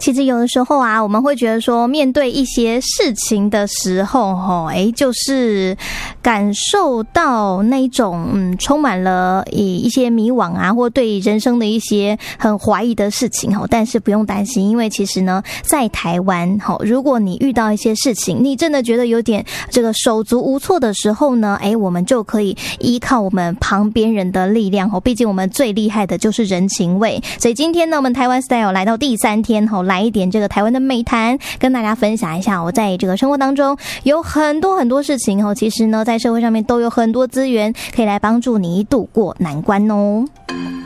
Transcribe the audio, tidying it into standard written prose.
其实有的时候啊，我们会觉得说，面对一些事情的时候，就是感受到那种充满了一些迷惘啊，或对人生的一些很怀疑的事情。但是不用担心，因为其实呢，在台湾，如果你遇到一些事情，你真的觉得有点这个手足无措的时候呢，我们就可以依靠我们旁边人的力量。毕竟我们最厉害的就是人情味。所以今天呢，我们台湾 Style 来到第3天，来一点这个台湾的美谈，跟大家分享一下。我在这个生活当中有很多事情，其实呢，在社会上面都有很多资源可以来帮助你度过难关哦。